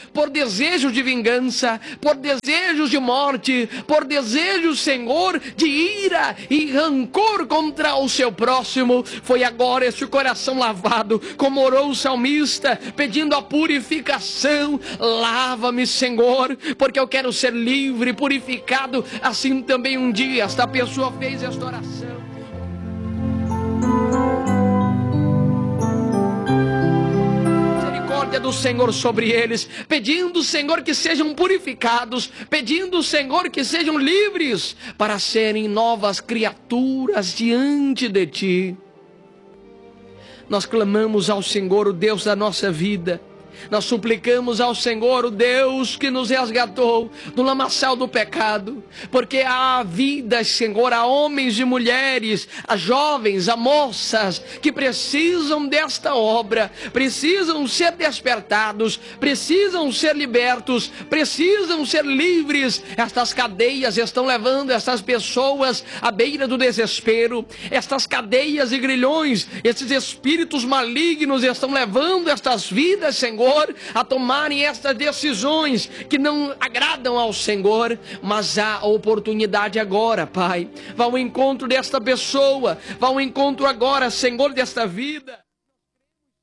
por desejos de vingança, por desejos de morte, por desejos, Senhor, de ira e rancor contra o seu próximo. Foi agora este coração lavado, como orou o salmista, pedindo a purificação. Lava-me, Senhor, porque eu quero ser livre, purificado. Assim também um dia esta pessoa fez esta oração. Misericórdia do Senhor sobre eles, pedindo, Senhor, que sejam purificados, pedindo, Senhor, que sejam livres para serem novas criaturas diante de Ti. Nós clamamos ao Senhor, o Deus da nossa vida. Nós suplicamos ao Senhor, o Deus que nos resgatou do lamaçal do pecado, porque há vidas, Senhor, há homens e mulheres, há jovens, há moças que precisam desta obra, precisam ser despertados, precisam ser libertos, precisam ser livres. Estas cadeias estão levando estas pessoas à beira do desespero. Estas cadeias e grilhões, esses espíritos malignos estão levando estas vidas, Senhor, a tomarem estas decisões que não agradam ao Senhor. Mas há a oportunidade agora, Pai. Vá ao encontro desta pessoa, vá ao encontro agora, Senhor, desta vida.